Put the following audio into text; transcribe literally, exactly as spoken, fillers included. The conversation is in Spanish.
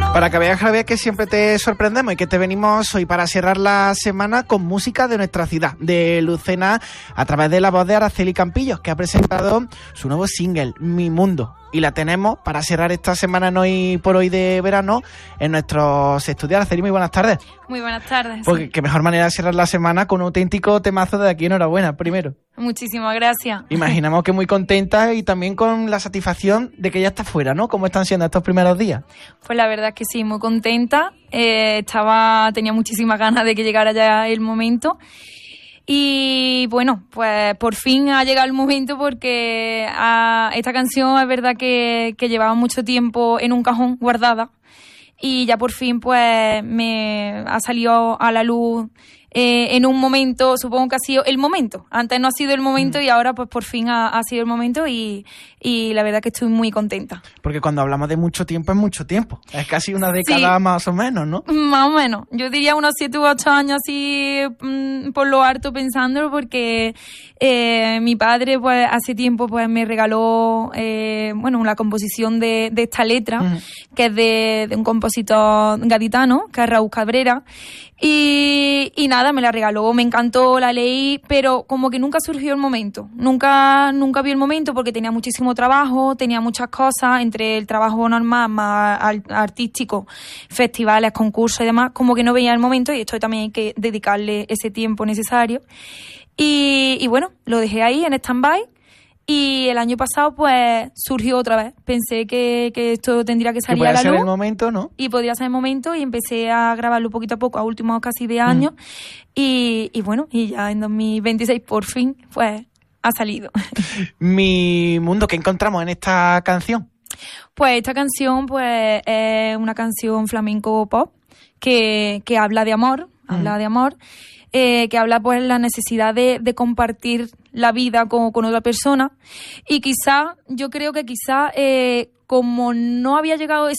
Para que veas, Javier, que siempre te sorprendemos y que te venimos hoy para cerrar la semana con música de nuestra ciudad, de Lucena, a través de la voz de Araceli Campillos, que ha presentado su nuevo single, Mi Mundo. Y la tenemos para cerrar esta semana en Hoy por Hoy de verano en nuestros estudios. Araceli, muy buenas tardes. Muy buenas tardes. Porque sí. qué mejor manera de cerrar la semana con un auténtico temazo de aquí. Enhorabuena, primero. Muchísimas gracias. Imaginamos que muy contenta y también con la satisfacción de que ya está fuera, ¿no? ¿Cómo están siendo estos primeros días? Pues la verdad es que sí, muy contenta. Eh, estaba, tenía muchísimas ganas de que llegara ya el momento. Y bueno, pues por fin ha llegado el momento porque a, esta canción es verdad que, que llevaba mucho tiempo en un cajón guardada y ya por fin pues me ha salido a la luz eh, en un momento, supongo que ha sido el momento. Antes no ha sido el momento mm. y ahora pues por fin ha, ha sido el momento y, y la verdad que estoy muy contenta. Porque cuando hablamos de mucho tiempo es mucho tiempo. Es casi una década sí. más o menos, ¿no? Más o menos. Yo diría unos siete u ocho años así mmm, por lo harto pensándolo porque eh, mi padre pues hace tiempo pues me regaló eh, bueno la composición de, de esta letra uh-huh. que es de, de un compositor gaditano, que es Raúl Cabrera. Y, y nada, me la regaló, me encantó, la leí, pero como que nunca surgió el momento. Nunca, nunca vi el momento porque tenía muchísimo trabajo, tenía muchas cosas, entre el trabajo normal más artístico, festivales, concursos y demás, como que no veía el momento y esto también hay que dedicarle ese tiempo necesario. Y, y bueno, lo dejé ahí en stand-by. Y el año pasado, pues, surgió otra vez. Pensé que, que esto tendría que salir a la luz. Que podría ser el momento, ¿no? Y podría ser el momento y empecé a grabarlo poquito a poco, a últimos casi de años. Mm. Y, y bueno, y ya en dos mil veintiséis, por fin, pues, ha salido. Mi Mundo, ¿qué encontramos en esta canción? Pues esta canción, pues, es una canción flamenco pop que, que habla de amor, mm. habla de amor. Eh, que habla pues la necesidad de, de compartir la vida con, con otra persona y quizá, yo creo que quizá eh, como no había llegado ese